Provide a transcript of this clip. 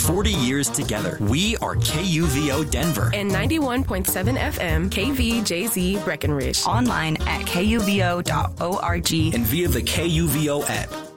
40 years together. We are KUVO Denver. And 91.7 FM KVJZ Breckenridge. Online at kuvo.org. And via the KUVO app.